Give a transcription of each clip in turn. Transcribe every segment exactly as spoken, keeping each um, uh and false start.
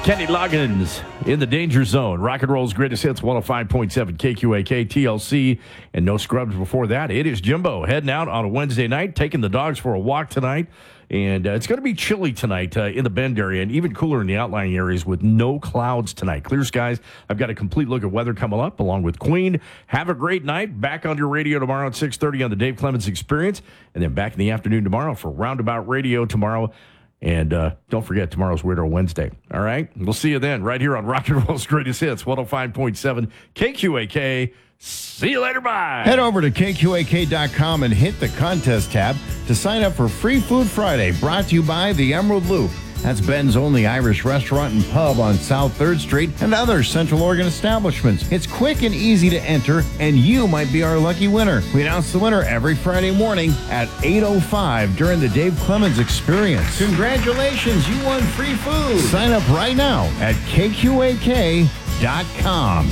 Kenny Loggins in the danger zone. Rock and Roll's greatest hits, one oh five point seven K Q A K, T L C, and no scrubs before that. It is Jimbo heading out on a Wednesday night, taking the dogs for a walk tonight. And uh, it's going to be chilly tonight uh, in the Bend area and even cooler in the outlying areas with no clouds tonight. Clear skies. I've got a complete look at weather coming up along with Queen. Have a great night. Back on your radio tomorrow at six thirty on the Dave Clemens Experience. And then back in the afternoon tomorrow for Roundabout Radio tomorrow. And uh, don't forget, tomorrow's Weirdo Wednesday. All right? We'll see you then right here on Rock and Roll's Greatest Hits, one oh five point seven K Q A K. See you later. Bye. Head over to K Q A K dot com and hit the contest tab to sign up for Free Food Friday, brought to you by the Emerald Loop. That's Ben's only Irish restaurant and pub on South third Street and other Central Oregon establishments. It's quick and easy to enter, and you might be our lucky winner. We announce the winner every Friday morning at eight oh five during the Dave Clemens Experience. Congratulations, you won free food. Sign up right now at K Q A K dot com.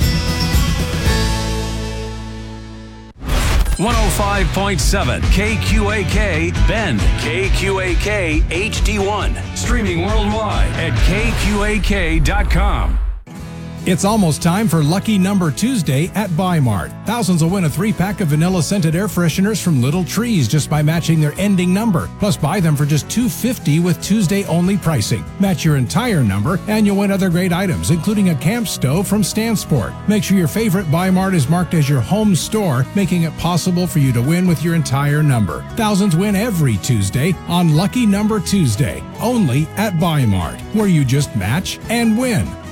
one oh five point seven K Q A K Bend, K Q A K H D one. Streaming worldwide at K Q A K dot com. It's almost time for Lucky Number Tuesday at Buy Mart. Thousands will win a three-pack of vanilla-scented air fresheners from Little Trees just by matching their ending number. Plus, buy them for just two dollars and fifty cents with Tuesday-only pricing. Match your entire number, and you'll win other great items, including a camp stove from Stansport. Make sure your favorite Buy Mart is marked as your home store, making it possible for you to win with your entire number. Thousands win every Tuesday on Lucky Number Tuesday, only at Buy Mart, where you just match and win.